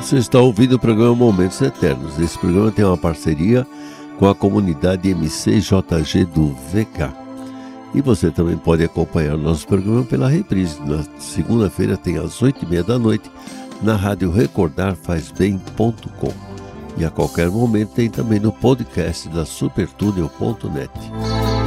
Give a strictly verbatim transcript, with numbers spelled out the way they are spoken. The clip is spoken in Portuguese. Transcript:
Você está ouvindo o programa Momentos Eternos. Esse programa tem uma parceria com a comunidade M C J G do V K. E você também pode acompanhar o nosso programa pela reprise. Na segunda-feira tem às oito e meia da noite na rádio recordar faz bem ponto com. E a qualquer momento tem também no podcast da supertunnel ponto net.